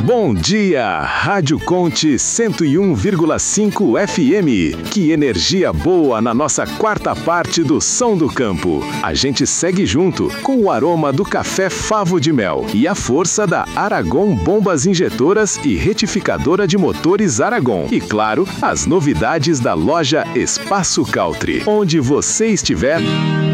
Bom dia, Rádio Conte 101,5 FM. Que energia boa na nossa quarta parte do Som do Campo. A gente segue junto com o aroma do café Favo de Mel e a força da Aragon Bombas Injetoras e Retificadora de Motores Aragon. E claro, as novidades da loja Espaço Country. Onde você estiver,